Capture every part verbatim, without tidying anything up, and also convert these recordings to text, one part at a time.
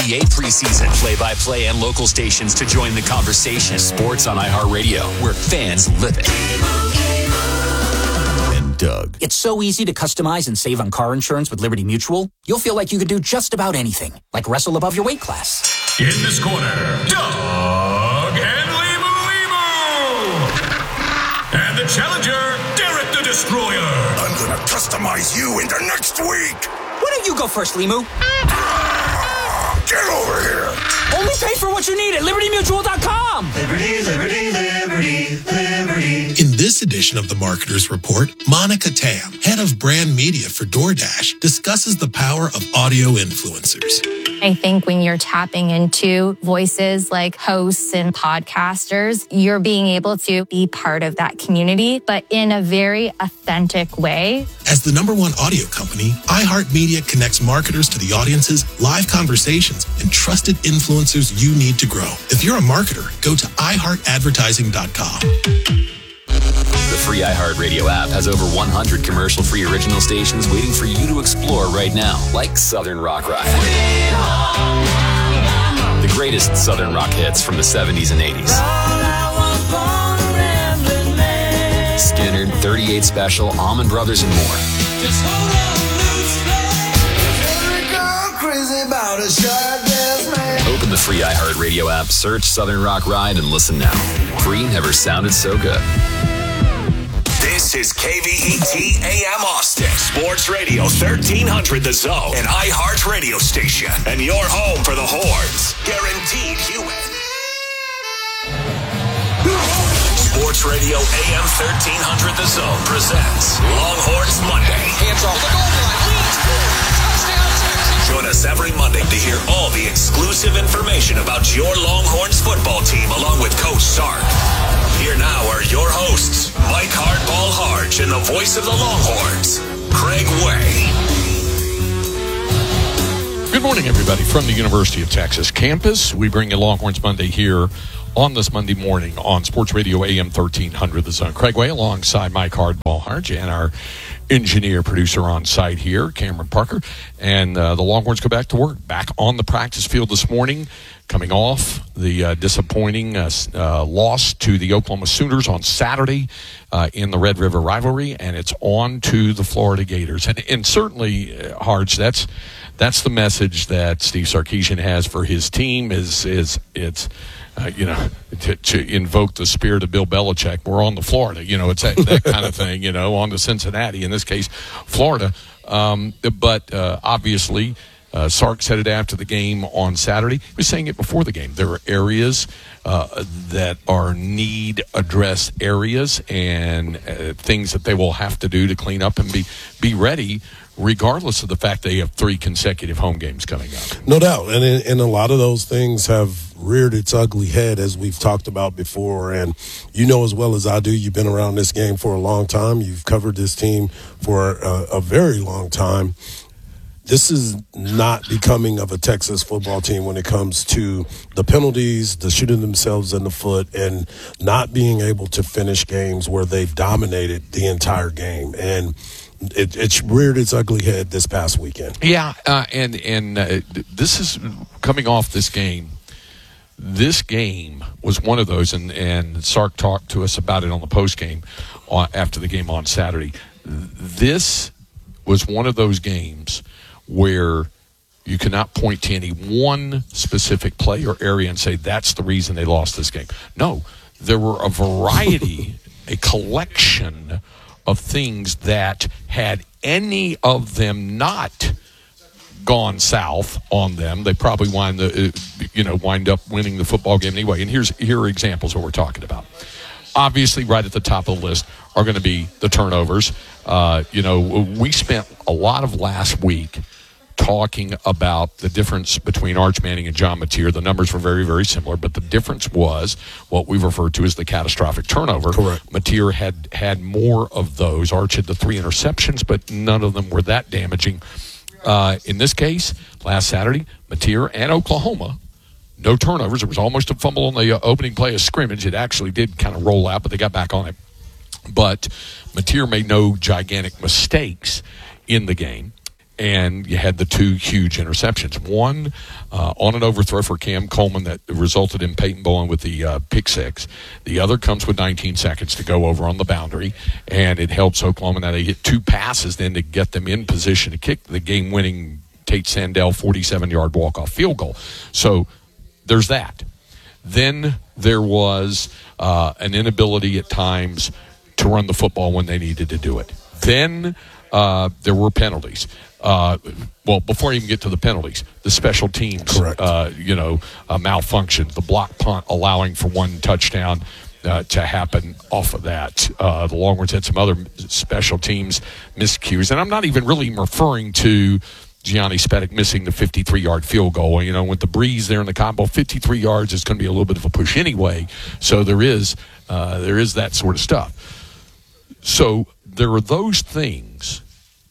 B A preseason. Play-by-play and local stations to join the conversation. Sports on iHeartRadio, where fans live it. And Doug. It's so easy to customize and save on car insurance with Liberty Mutual. You'll feel like you could do just about anything, like wrestle above your weight class. In this corner, Doug and Limu Limu. And the challenger, Derek the Destroyer. I'm gonna customize you into next week. Why don't you go first, Limu? Get over here. Only pay for what you need at Liberty Mutual dot com. Liberty, Liberty, Liberty, Liberty. In this edition of the Marketer's Report, Monica Tam, head of brand media for DoorDash, discusses the power of audio influencers. I think when you're tapping into voices like hosts and podcasters, you're being able to be part of that community, but in a very authentic way. As the number one audio company, iHeartMedia connects marketers to the audiences, live conversations, and trusted influencers you need to grow. If you're a marketer, go to i heart advertising dot com. The free iHeartRadio app has over one hundred commercial-free original stations waiting for you to explore right now, like Southern Rock Ride. The greatest Southern rock hits from the seventies and eighties. Skinner, thirty-eight Special, Allman Brothers, and more. Open the free iHeartRadio app, search Southern Rock Ride, and listen now. Free never sounded so good. This is K V E T A M Austin, Sports Radio thirteen hundred The Zone, an iHeart radio station, and your home for the Horns. Guaranteed human. Sports Radio A M thirteen hundred The Zone presents Longhorns Monday. Hands off the goal line. Leads forward. Touchdown, Texas. Join us every Monday to hear all the exclusive information about your Longhorns football team, along with Coach Sark. Here now are your hosts, Mike Hardball Harge and the voice of the Longhorns, Craig Way. Good morning, everybody, from the University of Texas campus. We bring you Longhorns Monday here on this Monday morning on Sports Radio A M thirteen hundred The Zone. Craig Way alongside Mike Hardball Harge and our engineer producer on site here, Cameron Parker. And uh, the Longhorns go back to work, back on the practice field this morning, coming off the uh, disappointing uh, uh, loss to the Oklahoma Sooners on Saturday uh, in the Red River rivalry, and it's on to the Florida Gators. And, and certainly, uh, Harge, that's that's the message that Steve Sarkisian has for his team. Is is it's uh, you know to, to invoke the spirit of Bill Belichick. We're on to Florida, you know, it's that, that kind of thing, you know, on to Cincinnati. In this case, Florida. Um, but uh, obviously. Uh, Sark said it after the game on Saturday. He was saying it before the game. There are areas uh, that are need address areas and uh, things that they will have to do to clean up and be, be ready, regardless of the fact they have three consecutive home games coming up. No doubt. And, and a lot of those things have reared its ugly head, as we've talked about before. And you know as well as I do, you've been around this game for a long time. You've covered this team for a, a very long time. This is not becoming of a Texas football team when it comes to the penalties, the shooting themselves in the foot, and not being able to finish games where they've dominated the entire game. And it, it's reared its ugly head this past weekend. Yeah, uh, and and uh, this is coming off this game. This game was one of those, and, and Sark talked to us about it on the postgame uh, after the game on Saturday. This was one of those games where you cannot point to any one specific play or area and say that's the reason they lost this game. No, there were a variety, a collection of things that had any of them not gone south on them, they probably wind the, you know, wind up winning the football game anyway. And here's here are examples of what we're talking about. Obviously, right at the top of the list are going to be the turnovers. Uh, you know, we spent a lot of last week talking about the difference between Arch Manning and John Mateer. The numbers were very, very similar, but the difference was what we referred to as the catastrophic turnover. Correct. Mateer had had more of those. Arch had the three interceptions, but none of them were that damaging. Uh, in this case, last Saturday, Mateer and Oklahoma, no turnovers. It was almost a fumble on the uh, opening play of scrimmage. It actually did kind of roll out, but they got back on it. But Mateer made no gigantic mistakes in the game. and you had the two huge interceptions. One uh, on an overthrow for Cam Coleman that resulted in Peyton Bowen with the uh, pick six. The other comes with nineteen seconds to go over on the boundary, and it helps Oklahoma. Now they hit two passes then to get them in position to kick the game-winning Tate Sandell forty-seven-yard walk-off field goal. So there's that. Then there was uh, an inability at times to run the football when they needed to do it. Then uh, there were penalties. Uh, well, before I even get to the penalties, the special teams, uh, you know, uh, malfunctioned. The block punt allowing for one touchdown uh, to happen off of that. Uh, the Longhorns had some other special teams miscues. And I'm not even really referring to Gianni Spedic missing the fifty-three-yard field goal. You know, with the breeze there in the combo, fifty-three yards is going to be a little bit of a push anyway. So there is uh, there is that sort of stuff. So there are those things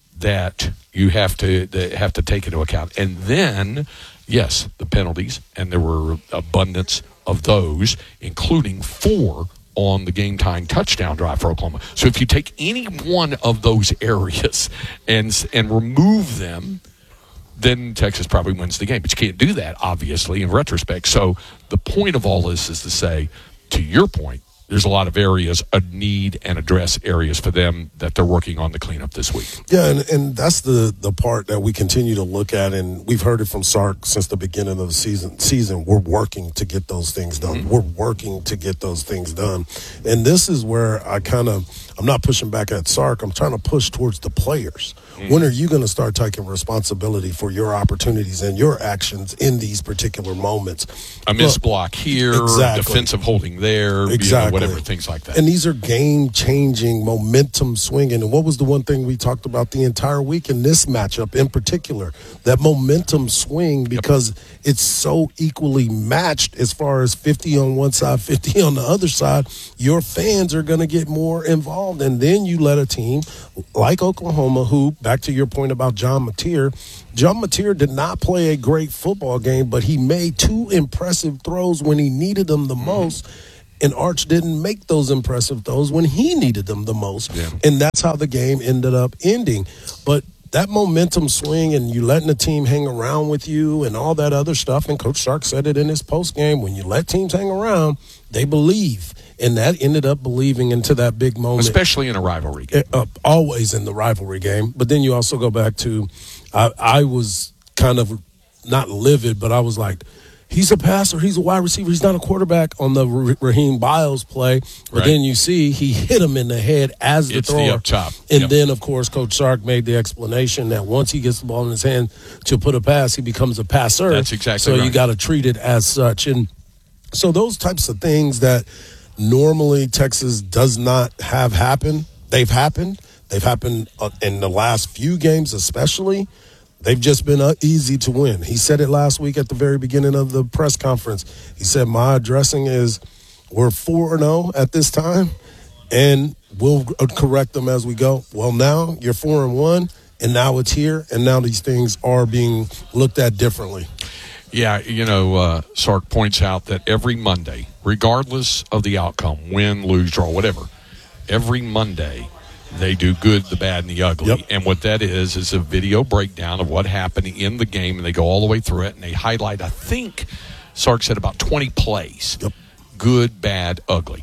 that you have to that have to take into account. And then, yes, the penalties, and there were abundance of those, including four on the game-tying touchdown drive for Oklahoma. So if you take any one of those areas and and remove them, then Texas probably wins the game. But you can't do that, obviously, in retrospect. So the point of all this is to say, to your point, there's a lot of areas, a need and address areas for them that they're working on to clean up this week. Yeah, and, and that's the, the part that we continue to look at, and we've heard it from Sark since the beginning of the season. Season, we're working to get those things done. Mm-hmm. We're working to get those things done. And this is where I kind of, I'm not pushing back at Sark. I'm trying to push towards the players. Mm-hmm. When are you going to start taking responsibility for your opportunities and your actions in these particular moments? A missed block here, exactly. Defensive holding there, exactly. You know, whatever, things like that. And these are game-changing, momentum-swinging. And what was the one thing we talked about the entire week in this matchup in particular? That momentum swing, because yep. it's so equally matched as far as fifty on one side, fifty on the other side. Your fans are going to get more involved. And then you let a team like Oklahoma, who, back to your point about John Mateer, John Mateer did not play a great football game, but he made two impressive throws when he needed them the most. And Arch didn't make those impressive throws when he needed them the most. Yeah. And that's how the game ended up ending. But that momentum swing and you letting the team hang around with you and all that other stuff, and Coach Sark said it in his postgame, when you let teams hang around, they believe. And that ended up believing into that big moment. Especially in a rivalry game. Uh, always in the rivalry game. But then you also go back to, I, I was kind of not livid, but I was like, he's a passer, he's a wide receiver, he's not a quarterback on the Raheem Biles play. But right. then you see he hit him in the head as the it's thrower. The up top. And yep. then, of course, Coach Sark made the explanation that once he gets the ball in his hand to put a pass, he becomes a passer. That's exactly so right. So you got to treat it as such. And so those types of things that normally Texas does not have happen, they've happened. They've happened in the last few games especially. They've just been uh, easy to win. He said it last week at the very beginning of the press conference. He said, my addressing is we're four and oh at this time, and we'll correct them as we go. Well, now you're four and one, and now it's here, and now these things are being looked at differently. Yeah, you know, uh, Sark points out that every Monday, regardless of the outcome, win, lose, draw, whatever, every Monday they do good, the bad, and the ugly. Yep. And what that is is a video breakdown of what happened in the game, and they go all the way through it, and they highlight, I think, Sark said about twenty plays. Yep. Good, bad, ugly.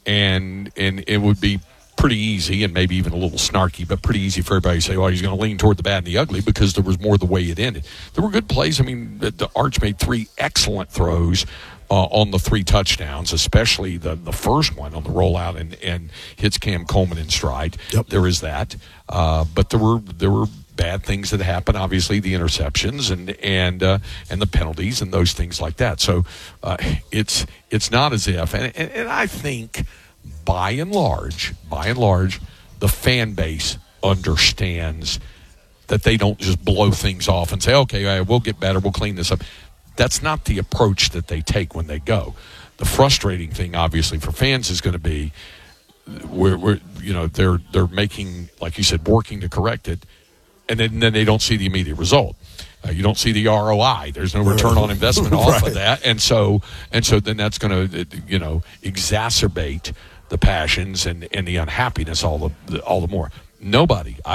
And and it would be pretty easy, and maybe even a little snarky, but pretty easy for everybody to say, well, he's going to lean toward the bad and the ugly, because there was more the way it ended. There were good plays. I mean, the, the Arch made three excellent throws Uh, on the three touchdowns, especially the, the first one on the rollout and, and hits Cam Coleman in stride. Yep. There is that. Uh, but there were there were bad things that happened, obviously the interceptions and and uh, and the penalties and those things like that. So uh, it's it's not as if, and, and, and I think by and large, by and large, the fan base understands that they don't just blow things off and say, okay, all right, we'll get better, we'll clean this up. That's not the approach that they take when they go. The frustrating thing, obviously, for fans is going to be, we're, we're, you know, they're they're making, like you said, working to correct it, and then, then they don't see the immediate result. Uh, you don't see the R O I. There's no return on investment off right. of that, and so and so then that's going to, you know, exacerbate the passions and, and the unhappiness all the all the more. Nobody, I've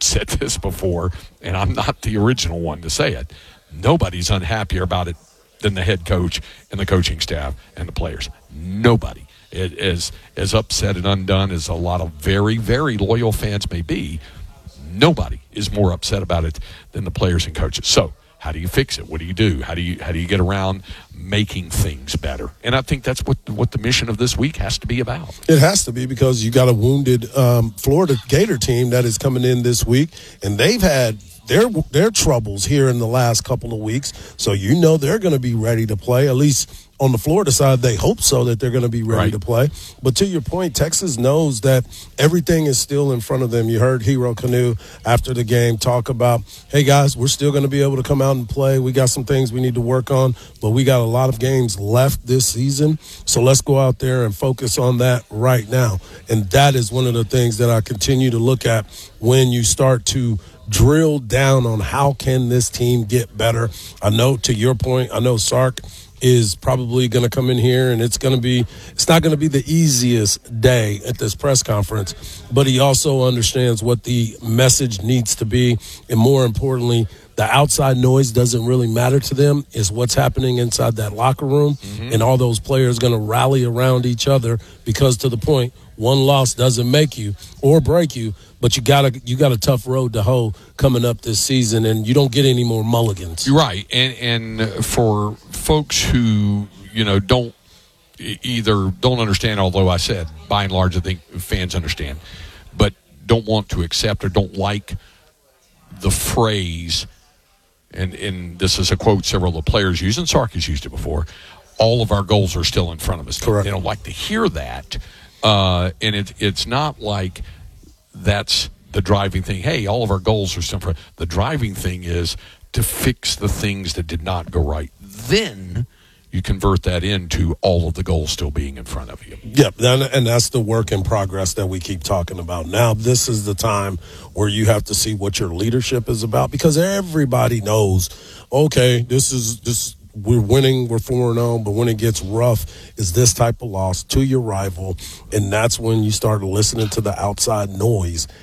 said this before, and I'm not the original one to say it. Nobody's unhappier about it than the head coach and the coaching staff and the players. Nobody. It, as, as upset and undone as a lot of very, very loyal fans may be, nobody is more upset about it than the players and coaches. So how do you fix it? What do you do? How do you how do you get around making things better? And I think that's what what the mission of this week has to be about. It has to be, because you got a wounded um, Florida Gator team that is coming in this week, and they've had their their troubles here in the last couple of weeks. So you know they're going to be ready to play. At least on the Florida side, they hope so, that they're going to be ready right. to play. But to your point, Texas knows that everything is still in front of them. You heard Hero Canoe after the game talk about, hey, guys, we're still going to be able to come out and play. We got some things we need to work on, but we got a lot of games left this season. So let's go out there and focus on that right now. And that is one of the things that I continue to look at when you start to drill down on how can this team get better. I know, to your point, I know Sark is probably going to come in here, and it's going to be it's not going to be the easiest day at this press conference, but he also understands what the message needs to be, and more importantly, the outside noise doesn't really matter to them. Is what's happening inside that locker room, mm-hmm. and all those players going to rally around each other, because to the point, one loss doesn't make you or break you, but you got a you got a tough road to hoe coming up this season, and you don't get any more mulligans. You're right, and and for folks who you know don't either don't understand, although I said by and large I think fans understand, but don't want to accept or don't like the phrase, and and this is a quote several of the players use, and Sark has used it before. All of our goals are still in front of us. Correct. They don't like to hear that. Uh, and it, it's not like that's the driving thing. Hey, all of our goals are still in front. The driving thing is to fix the things that did not go right. Then you convert that into all of the goals still being in front of you. Yep, and that's the work in progress that we keep talking about. Now, this is the time where you have to see what your leadership is about, because everybody knows, okay, this is this. We're winning, we're four and oh, but when it gets rough, is this type of loss to your rival, and that's when you start listening to the outside noise